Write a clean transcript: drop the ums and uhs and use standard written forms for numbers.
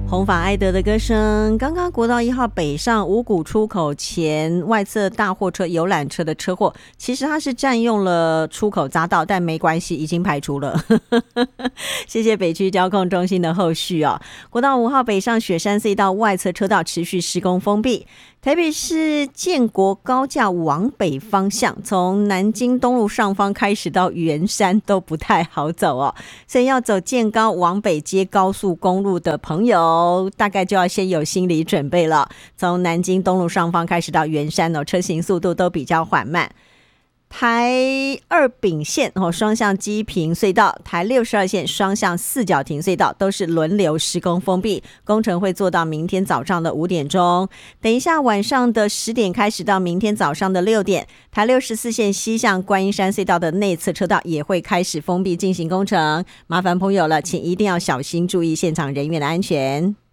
红发埃德的歌声。刚刚国道1号北上五股出口前外侧大货车游览车的车祸，其实它是占用了出口匝道，但没关系，已经排除了谢谢北区交控中心的后续哦。国道5号北上雪山隧道外侧车道持续施工封闭，台北市建国高架往北方向，从南京东路上方开始到圆山都不太好走哦，所以要走建高往北接高速公路的朋友，大概就要先有心理准备了。从南京东路上方开始到圆山哦，车行速度都比较缓慢。台2丙线双向基平隧道，台62线双向四角亭隧道都是轮流施工封闭，工程会做到明天早上的5点钟。等一下晚上的10点开始到明天早上的6点，台64线西向观音山隧道的内侧车道也会开始封闭进行工程，麻烦朋友了，请一定要小心注意现场人员的安全。